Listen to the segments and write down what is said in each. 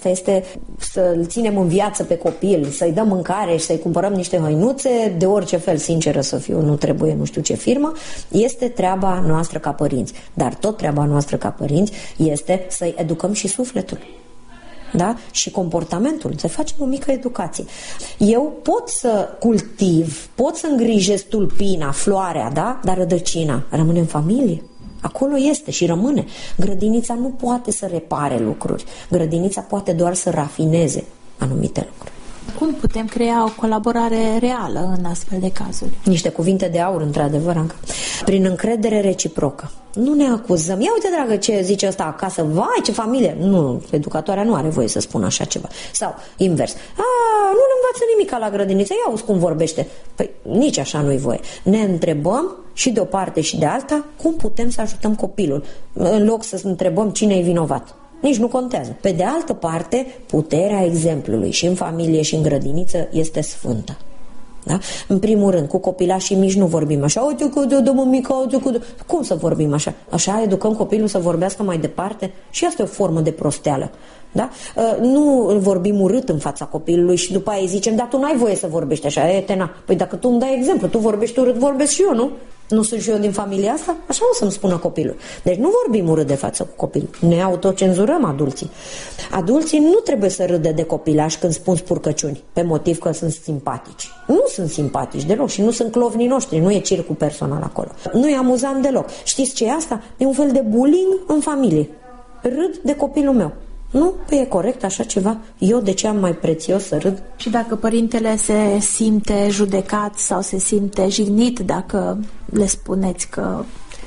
Asta este să-l ținem în viață pe copil, să-i dăm mâncare și să-i cumpărăm niște hăinuțe, de orice fel, sinceră să fiu, nu trebuie nu știu ce firmă, este treaba noastră ca părinți. Dar tot treaba noastră ca părinți este să-i educăm și sufletul. Da? Și comportamentul, să facem o mică educație. Eu pot să cultiv, pot să îngrijesc tulpina, floarea, da? Dar rădăcina rămâne în familie. Acolo este și rămâne. Grădinița nu poate să repare lucruri. Grădinița poate doar să rafineze anumite lucruri. Cum putem crea o colaborare reală în astfel de cazuri? Niște cuvinte de aur, într-adevăr, Anca. Prin încredere reciprocă. Nu ne acuzăm. Ia uite, dragă, ce zice ăsta acasă. Vai, ce familie. Nu, educatoarea nu are voie să spună așa ceva. Sau invers. Nu ne învață nimic la grădiniță. Ia auzi cum vorbește. Păi nici așa nu-i voie. Ne întrebăm și de o parte și de alta cum putem să ajutăm copilul. În loc să întrebăm cine e vinovat. Nici nu contează. Pe de altă parte, puterea exemplului și în familie și în grădiniță este sfântă. Da? În primul rând, cu copilașii mici nu vorbim așa. Uite că dă-mă mică, cum să vorbim așa? Așa educăm copilul să vorbească mai departe? Și asta e o formă de prosteală. Da? Nu vorbim urât în fața copilului și după aia îi zicem, dar tu n-ai voie să vorbești așa. Păi dacă tu îmi dai exemplu, tu vorbești urât, vorbesc și eu, nu? Nu sunt și eu din familia asta? Așa o să-mi spună copilul. Deci nu vorbim urât de față cu copilul. Ne autocenzurăm adulții. Adulții nu trebuie să râde de copilași când spun spurcăciuni, pe motiv că sunt simpatici. Nu sunt simpatici deloc și nu sunt clovnii noștri, nu e circul personal acolo. Nu e amuzant deloc. Știți ce e asta? E un fel de bullying în familie. Râd de copilul meu. Nu? Păi e corect așa ceva? Eu de ce am mai prețios să râd? Și dacă părintele se simte judecat sau se simte jignit dacă le spuneți că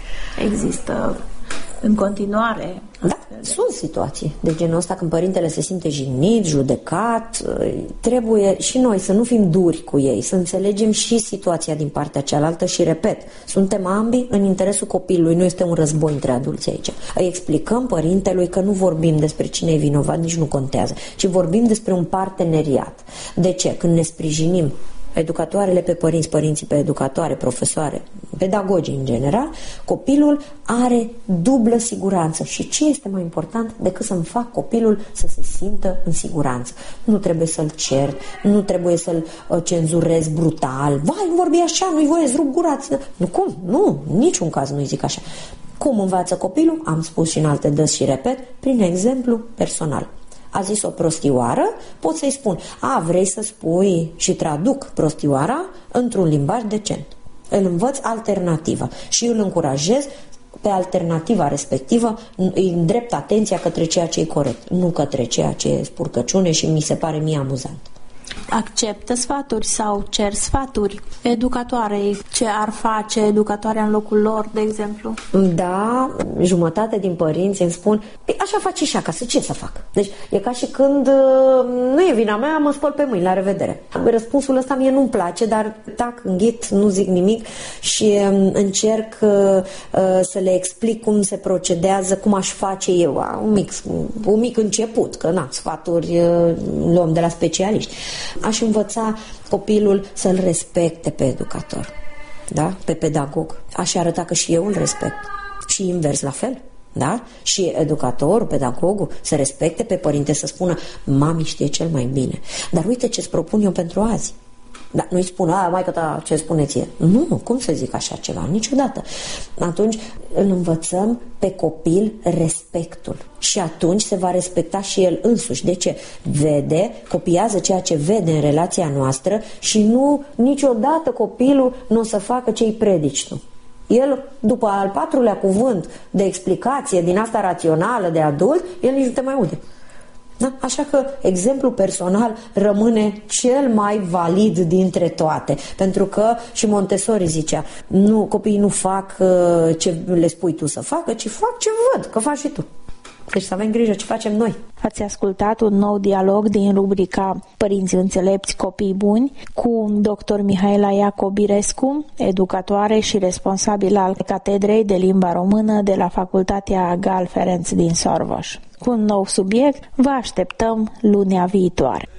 există în continuare... Da, sunt situații de genul ăsta când părintele se simte jignit, judecat. Trebuie și noi să nu fim duri cu ei, să înțelegem și situația din partea cealaltă și, repet, suntem ambii în interesul copilului, nu este un război între adulți aici. Îi explicăm părintelui că nu vorbim despre cine e vinovat, nici nu contează, ci vorbim despre un parteneriat. De ce? Când ne sprijinim educatoarele pe părinți, părinții pe educatoare, profesoare, pedagogii în general, copilul are dublă siguranță. Și ce este mai important decât să-mi fac copilul să se simtă în siguranță? Nu trebuie să-l cer, nu trebuie să-l cenzurez brutal. Vai, nu vorbi așa, nu-i voie, îți rup gura. Nu, cum? Nu, în niciun caz nu-i zic așa. Cum învață copilul? Am spus și în alte dăți și repet, prin exemplu personal. A zis o prostioară, pot să-i spun, vrei să spui și traduc prostioara într-un limbaj decent. Îl învăț alternativă și îl încurajez pe alternativa respectivă, îi îndrept atenția către ceea ce e corect, nu către ceea ce e spurcăciune și mi se pare mie amuzant. Acceptă sfaturi sau cer sfaturi educatoarei? Ce ar face educatoarea în locul lor, de exemplu? Da, jumătate din părinți îmi spun, așa faci și acasă, ce să fac? Deci e ca și când nu e vina mea, mă spăl pe mâini, la revedere. Răspunsul ăsta mie nu-mi place, dar tac, înghit, nu zic nimic și încerc să le explic cum se procedează, cum aș face eu, un mic început, că sfaturi luăm de la specialiști. Aș învăța copilul să-l respecte pe educator, da? Pe pedagog. Aș arăta că și eu îl respect. Și invers la fel. Da? Și educatorul, pedagogul să respecte pe părinte, să spună mami știe cel mai bine. Dar uite ce-ți propun eu pentru azi. Da, nu-i spun, maică ta, ce spuneți e? Nu, cum să zic așa ceva? Niciodată. Atunci îl învățăm pe copil respectul. Și atunci se va respecta și el însuși. De ce? Vede, copiază ceea ce vede în relația noastră și nu, niciodată copilul nu o să facă ce-i predici tu. El, după al patrulea cuvânt de explicație din asta rațională de adult, el nici nu te mai aude. Da? Așa că exemplul personal rămâne cel mai valid dintre toate. Pentru că și Montessori zicea, copiii nu fac ce le spui tu să facă, ci fac ce văd, că faci și tu. Deci să avem grijă ce facem noi. Ați ascultat un nou dialog din rubrica Părinți înțelepți, copii buni cu dr. Mihaela Iacobirescu, educatoare și responsabil al Catedrei de Limba Română de la Facultatea Gal Ferenc din Sorboș. Cu un nou subiect vă așteptăm lunea viitoare.